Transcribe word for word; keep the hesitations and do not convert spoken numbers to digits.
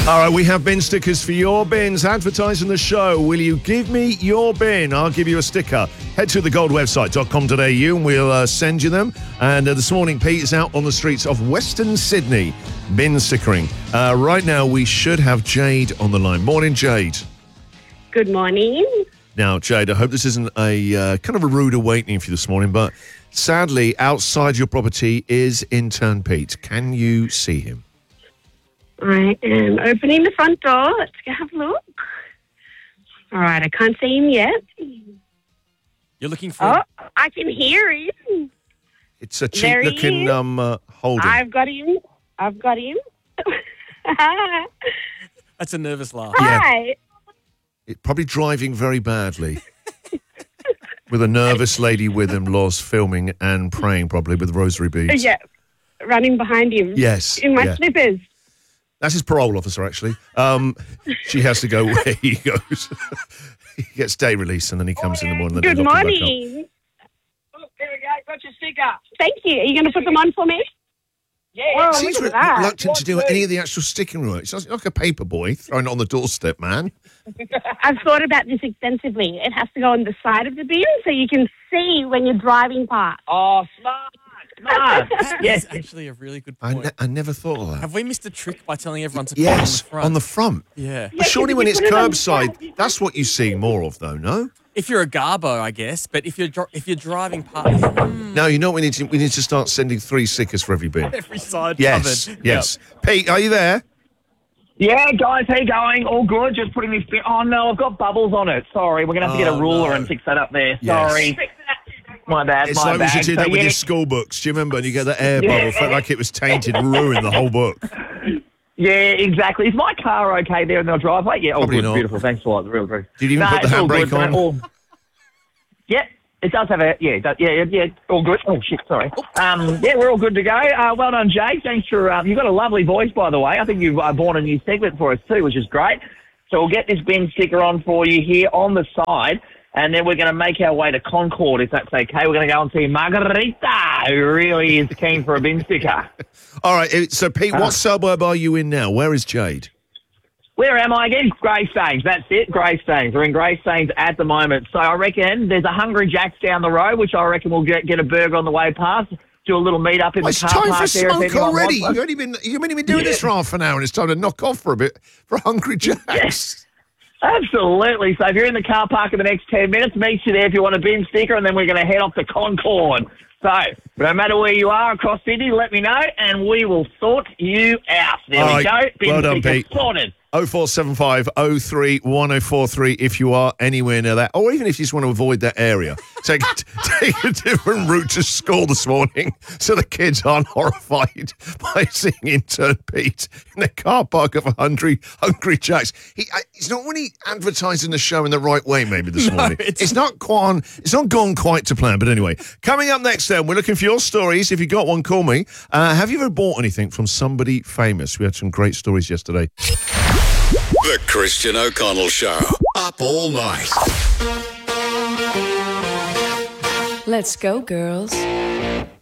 All right, we have bin stickers for your bins. Advertising the show. Will you give me your bin? I'll give you a sticker. Head to the gold website dot com dot a u and we'll uh, send you them. And uh, this morning, Pete is out on the streets of Western Sydney, bin stickering. Uh, right now, we should have Jade on the line. Morning, Jade. Good morning. Now, Jade, I hope this isn't a uh, kind of a rude awakening for you this morning, but sadly, outside your property is intern Pete. Can you see him? I am opening the front door. Let's go have a look. All right, I can't see him yet. You're looking for... Oh, I can hear him. It's a There he cheap-looking is. um, uh, Holden. I've got him. I've got him. That's a nervous laugh. Hi. It, probably driving very badly. With a nervous lady with him, Loz, filming and praying probably with rosary beads. Yeah, running behind him. Yes. In my yeah. slippers. That's his parole officer, actually. Um, she has to go where he goes. He gets day release and then he comes in the morning. And Good they lock him back up. morning. Oh, there we go. Got your sticker. Thank you. Are you going to put them on for me? Yeah. Oh, Seems look re- at that. reluctant to do any of the actual sticking work. It's like a paper boy throwing it on the doorstep, man. I've thought about this extensively. It has to go on the side of the bin so you can see when you're driving past. Oh, smart. Smart. That yes. is actually a really good I, point. ne- I never thought of that. Have we missed a trick by telling everyone to put Yes, it on the front? on the front. Yeah. But surely Yeah, when you it's put it on the curbside, front. that's what you see more of, though, no? If you're a garbo, I guess, but if you're dri- if you're driving past hmm, No, you know what we need to we need to start sending three stickers for every bin. every side Yes, covered. yes. Pete, are you there? Yeah, guys, how you going? All good? Just putting this bit. Oh, no, I've got bubbles on it. Sorry. We're going to have to get Oh, a ruler no. and fix that up there. Yes. Sorry. My bad, It's my like bad. we should do that So, with yeah, your school books. Do you remember? And you get the air Yeah. bubble, felt like it was tainted, ruined the whole book. yeah, exactly. Is my car okay there in the driveway? Yeah, all Probably good. not. Beautiful. Thanks a lot. Real good. Did you even No, put the it's all handbrake good, on? mate. All- Yeah, it does have a, yeah, it does, yeah, yeah, yeah, all good. Oh, shit, sorry. Um, yeah, we're all good to go. Uh, well done, Jay. Thanks for, um, you've got a lovely voice, by the way. I think you've uh, born a new segment for us too, which is great. So we'll get this bin sticker on for you here on the side, and then we're going to make our way to Concord, if that's okay. We're going to go and see Margarita, who really is keen for a bin sticker. All right, eh, so Pete, Uh. what suburb are you in now? Where is Jade? Where am I again? Greystanes. That's it, Greystanes. We're in Greystanes at the moment. So I reckon there's a Hungry Jack's down the road, which I reckon we'll get, get a burger on the way past, do a little meet up in Well, the it's car time park for there. if smoke anyone already. wants You've one. only been you've only been doing this for half an hour, and it's time to knock off for a bit for Hungry Jacks. Absolutely. So if you're in the car park in the next ten minutes, meet you there if you want a bin sticker, and then we're going to head off to Concord. So no matter where you are across Sydney, let me know, and we will sort you out. There All we right. go. Bin Well done, sticker Pete. sorted. oh four seven five oh three one oh four three if you are anywhere near that, or even if you just want to avoid that area. Take take a different route to school this morning so the kids aren't horrified by seeing intern Pete in the car park of a Hungry, hungry Jacks. He, I, he's not really advertising the show in the right way maybe this No, morning. it's- It's not quite, it's not gone quite to plan, but anyway. Coming up next then, we're looking for your stories. If you got one, call me. Uh, have you ever bought anything from somebody famous? We had some great stories yesterday. The Christian O'Connell Show. Up all night. Let's go, girls.